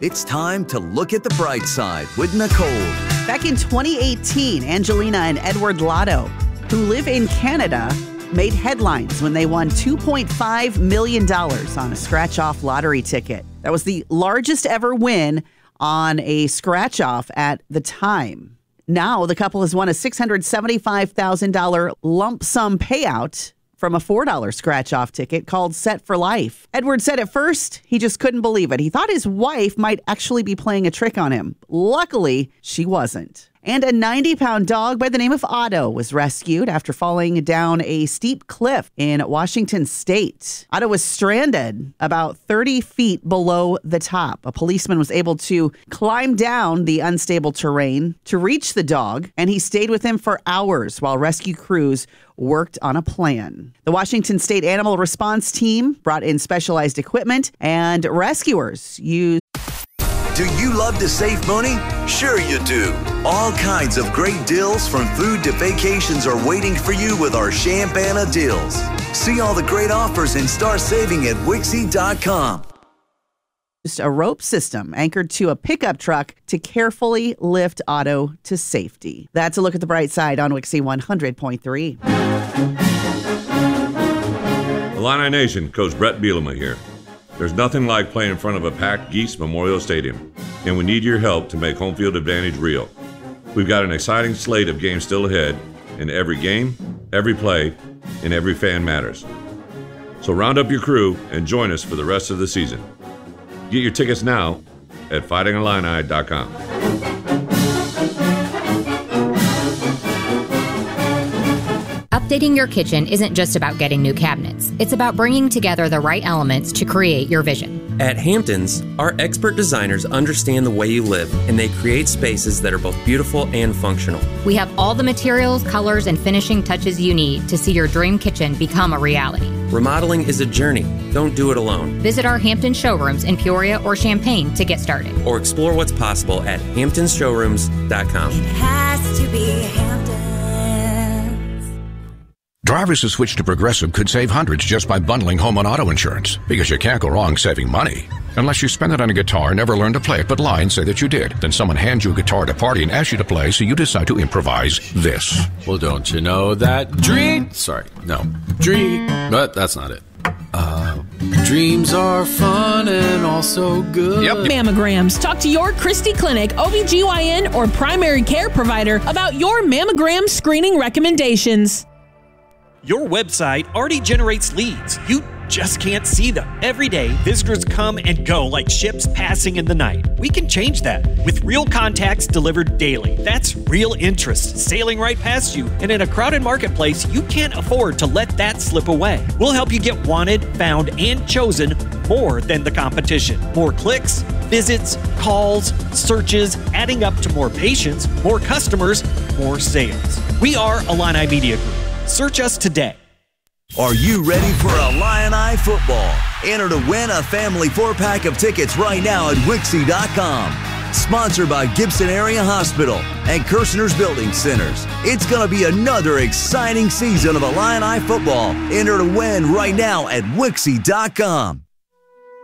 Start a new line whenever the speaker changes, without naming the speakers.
It's time to look at the bright side with Nicole.
Back in 2018, Angelina and Edward Lotto, who live in Canada, made headlines when they won $2.5 million on a scratch-off lottery ticket. That was the largest ever win on a scratch-off at the time. Now, the couple has won a $675,000 lump sum payout from a $4 scratch-off ticket called Set for Life. Edward said at first he just couldn't believe it. He thought his wife might actually be playing a trick on him. Luckily, she wasn't. And a 90-pound dog by the name of Otto was rescued after falling down a steep cliff in Washington State. Otto was stranded about 30 feet below the top. A policeman was able to climb down the unstable terrain to reach the dog, and he stayed with him for hours while rescue crews worked on a plan. The Washington State Animal Response Team brought in specialized equipment, and rescuers used.
Do you love to save money? Sure you do. All kinds of great deals from food to vacations are waiting for you with our Champana deals. See all the great offers and start saving at Wixie.com.
A rope system anchored to a pickup truck to carefully lift Otto to safety. That's a look at the bright side on Wixie 100.3.
Illini Nation, Coach Brett Bielema here. There's nothing like playing in front of a packed Geese Memorial Stadium, and we need your help to make home field advantage real. We've got an exciting slate of games still ahead, and every game, every play, and every fan matters. So round up your crew and join us for the rest of the season. Get your tickets now at fightingillini.com.
Updating your kitchen isn't just about getting new cabinets. It's about bringing together the right elements to create your vision.
At Hamptons, our expert designers understand the way you live, and they create spaces that are both beautiful and functional.
We have all the materials, colors, and finishing touches you need to see your dream kitchen become a reality.
Remodeling is a journey. Don't do it alone.
Visit our Hampton showrooms in Peoria or Champaign to get started.
Or explore what's possible at hamptonsshowrooms.com.
It has to be Hamptons.
Drivers who switch to Progressive could save hundreds just by bundling home and auto insurance, because you can't go wrong saving money. Unless you spend it on a guitar and never learn to play it, but lie and say that you did. Then someone hands you a guitar at a party and asks you to play, so you decide to improvise this.
Well, don't you know that but that's not it. Dreams are fun and also good.
Yep. Mammograms. Talk to your Christie Clinic, OBGYN, or primary care provider about your mammogram screening recommendations.
Your website already generates leads. You just can't see them. Every day, visitors come and go like ships passing in the night. We can change that with real contacts delivered daily. That's real interest sailing right past you. And in a crowded marketplace, you can't afford to let that slip away. We'll help you get wanted, found, and chosen more than the competition. More clicks, visits, calls, searches, adding up to more patients, more customers, more sales. We are Illini Media Group. Search us today.
Are you ready for Illini football? Enter to win a family 4-pack of tickets right now at Wixie.com. Sponsored by Gibson Area Hospital and Kirshner's Building Centers. It's going to be another exciting season of Illini football. Enter to win right now at Wixie.com.